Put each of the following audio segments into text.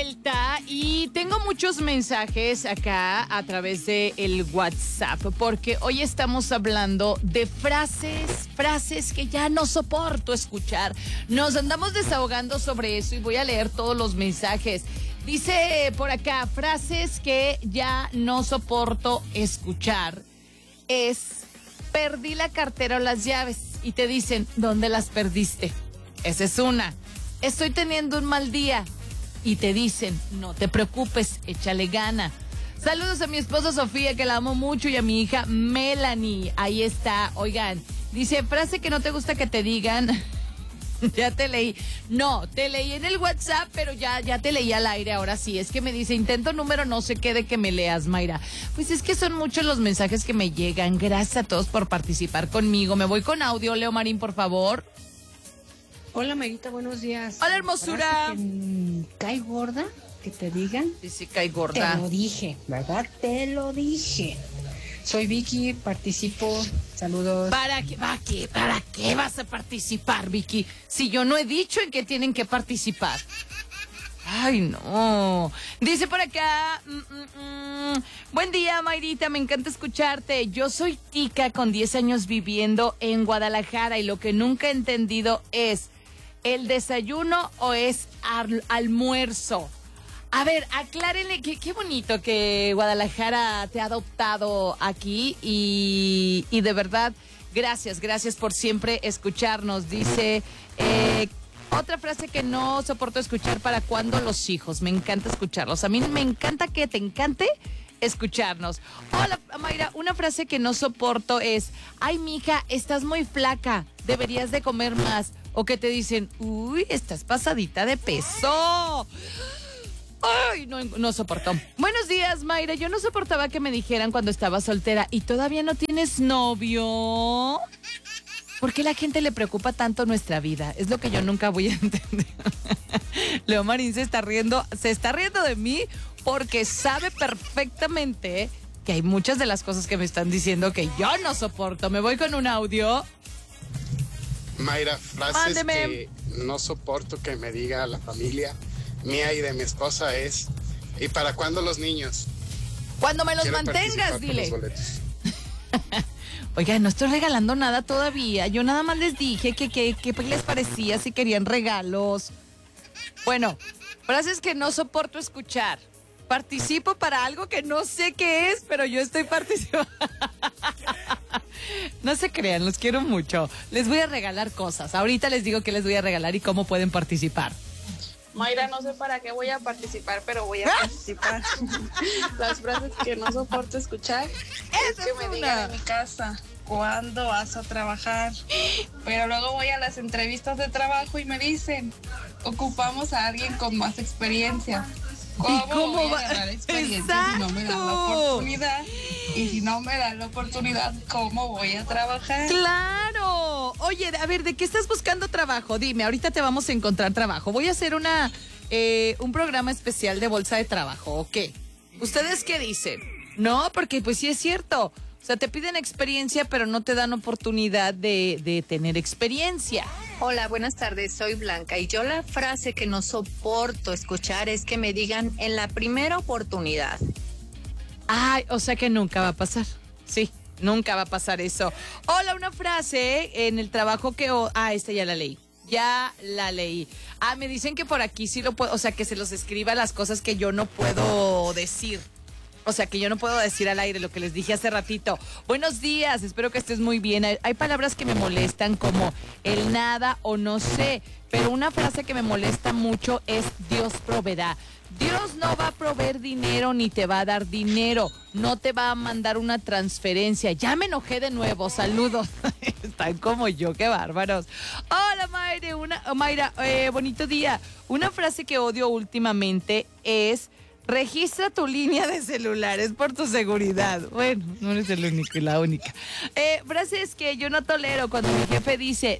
vuelta y tengo muchos mensajes acá a través de el WhatsApp porque hoy estamos hablando de frases que ya no soporto escuchar. Nos andamos desahogando sobre eso y voy a leer todos los mensajes. Dice por acá, frases que ya no soporto escuchar es: perdí la cartera o las llaves, y te dicen, ¿dónde las perdiste? Esa es una. Estoy teniendo un mal día, y te dicen, no te preocupes, échale gana. Saludos a mi esposa Sofía, que la amo mucho, y a mi hija Melanie. Ahí está. Oigan, dice, frase que no te gusta que te digan. Ya te leí. No, te leí en el WhatsApp, pero ya te leí al aire. Ahora sí, es que me dice, intento número no sé qué de que me leas, Mayra. Pues es que son muchos los mensajes que me llegan. Gracias a todos por participar conmigo. Me voy con audio, Leo Marín, por favor. Hola, Mayrita, buenos días. Hola, hermosura. ¿Cae gorda? Que te digan. Sí, cae gorda. Te lo dije, ¿verdad? Te lo dije. Soy Vicky, participo. Saludos. ¿Para qué vas a participar, Vicky? Si yo no he dicho en qué tienen que participar. Ay, no. Dice por acá, buen día, Mayrita, me encanta escucharte. Yo soy tica con 10 años viviendo en Guadalajara y lo que nunca he entendido es, ¿el desayuno o es almuerzo? A ver, aclárenle, qué bonito que Guadalajara te ha adoptado aquí y de verdad, gracias por siempre escucharnos. Dice, otra frase que no soporto escuchar, ¿para cuándo los hijos? Me encanta escucharlos. A mí me encanta que te encante escucharnos. Hola, Mayra, una frase que no soporto es, ay, mija, estás muy flaca, deberías de comer más. O que te dicen, uy, estás pasadita de peso. Ay, no soportó. Buenos días, Mayra. Yo no soportaba que me dijeran cuando estaba soltera, ¿y todavía no tienes novio? ¿Por qué la gente le preocupa tanto nuestra vida? Es lo que yo nunca voy a entender. Leo Marín se está riendo de mí porque sabe perfectamente que hay muchas de las cosas que me están diciendo que yo no soporto. Me voy con un audio. Mayra, frases Mándeme. Que no soporto que me diga la familia mía y de mi esposa es, ¿y para cuándo los niños? Cuando me los Quiero mantengas, participar por dile. los boletos. Oiga, no estoy regalando nada todavía. Yo nada más les dije que les parecía si querían regalos. Bueno, frases que no soporto escuchar. Participo para algo que no sé qué es, pero yo estoy participando. No se crean, los quiero mucho. Les voy a regalar cosas. Ahorita les digo qué les voy a regalar y cómo pueden participar. Mayra, no sé para qué voy a participar, pero voy a participar. Las frases que no soporto escuchar es que me digan en mi casa, ¿cuándo vas a trabajar? Pero luego voy a las entrevistas de trabajo y me dicen, ocupamos a alguien con más experiencia. ¿Cómo voy a ganar experiencia si no me dan la oportunidad? Y si no me dan la oportunidad, ¿cómo voy a trabajar? ¡Claro! Oye, a ver, ¿de qué estás buscando trabajo? Dime, ahorita te vamos a encontrar trabajo. Voy a hacer un programa especial de bolsa de trabajo, ¿o qué? ¿Ustedes qué dicen? No, porque pues sí es cierto. O sea, te piden experiencia, pero no te dan oportunidad de tener experiencia. Hola, buenas tardes, soy Blanca y yo la frase que no soporto escuchar es que me digan en la primera oportunidad. Ay, o sea que nunca va a pasar. Sí, nunca va a pasar eso. Hola, una frase en el trabajo que... esta ya la leí. Ya la leí. Me dicen que por aquí sí lo puedo, o sea, que se los escriba las cosas que yo no puedo decir. O sea, que yo no puedo decir al aire lo que les dije hace ratito. Buenos días, espero que estés muy bien. Hay palabras que me molestan como el nada o no sé, pero una frase que me molesta mucho es Dios proveerá. Dios no va a proveer dinero ni te va a dar dinero, no te va a mandar una transferencia. Ya me enojé de nuevo, saludos. Están como yo, qué bárbaros. Hola, Mayra, bonito día. Una frase que odio últimamente es... registra tu línea de celulares por tu seguridad. Bueno, no eres el único y la única. Frases que yo no tolero cuando mi jefe dice,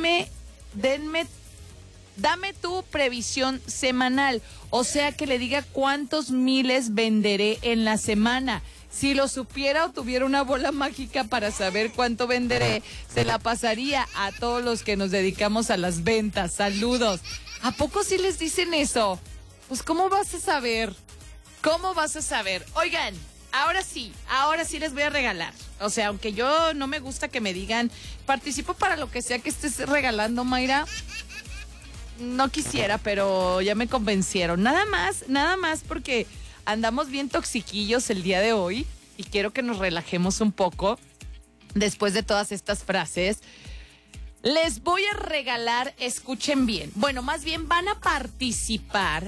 dame tu previsión semanal. O sea, que le diga cuántos miles venderé en la semana. Si lo supiera o tuviera una bola mágica para saber cuánto venderé, se la pasaría a todos los que nos dedicamos a las ventas. Saludos. ¿A poco sí les dicen eso? Pues, ¿cómo vas a saber? ¿Cómo vas a saber? Oigan, ahora sí les voy a regalar. O sea, aunque yo no me gusta que me digan, participo para lo que sea que estés regalando, Mayra. No quisiera, pero ya me convencieron. Nada más porque andamos bien toxiquillos el día de hoy y quiero que nos relajemos un poco después de todas estas frases. Les voy a regalar, escuchen bien. Bueno, más bien van a participar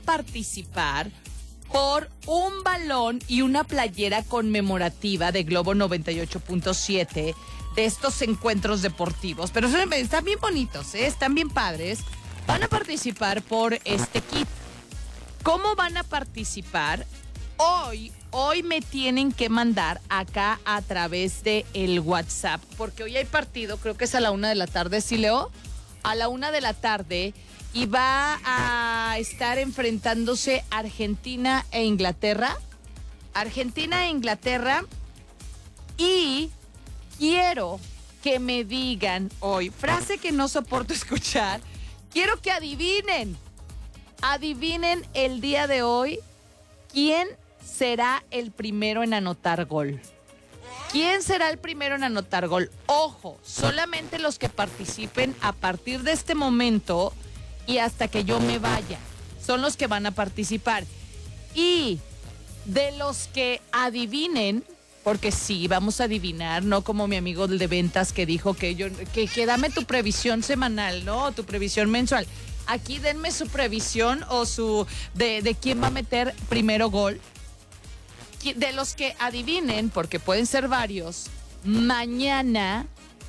por un balón y una playera conmemorativa de Globo 98.7 de estos encuentros deportivos. Pero están bien bonitos, están bien padres. Van a participar por este kit. ¿Cómo van a participar? Hoy me tienen que mandar acá a través de el WhatsApp, porque hoy hay partido, creo que es a la 1 de la tarde, ¿sí, Leo? A la 1 de la tarde, y va a estar enfrentándose Argentina e Inglaterra. Y quiero que me digan hoy, frase que no soporto escuchar, quiero que adivinen el día de hoy quién será el primero en anotar gol. ¿Quién será el primero en anotar gol? Ojo, solamente los que participen a partir de este momento y hasta que yo me vaya son los que van a participar. Y de los que adivinen, porque sí, vamos a adivinar, no como mi amigo de ventas que dijo que dame tu previsión semanal, ¿no? Tu previsión mensual. Aquí denme su previsión o de quién va a meter primero gol. De los que adivinen, porque pueden ser varios, mañana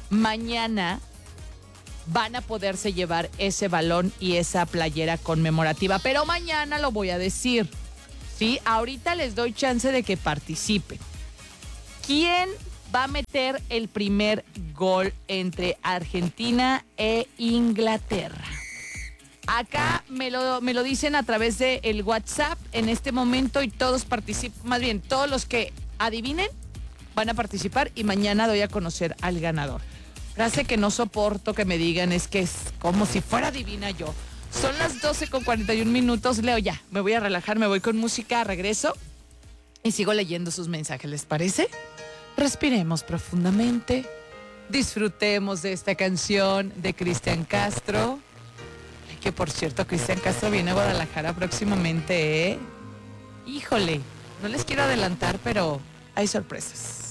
van a poderse llevar ese balón y esa playera conmemorativa. Pero mañana lo voy a decir, ¿sí? Ahorita les doy chance de que participen. ¿Quién va a meter el primer gol entre Argentina e Inglaterra? Acá me lo dicen a través del WhatsApp en este momento y todos participan, más bien todos los que adivinen van a participar y mañana doy a conocer al ganador. Frase que no soporto que me digan es que es como si fuera divina yo. Son las 12:41. Leo, ya, me voy a relajar, me voy con música, regreso y sigo leyendo sus mensajes, ¿les parece? Respiremos profundamente, disfrutemos de esta canción de Cristian Castro. Que por cierto, Cristian Castro viene a Guadalajara próximamente, ¿eh? Híjole, no les quiero adelantar, pero hay sorpresas.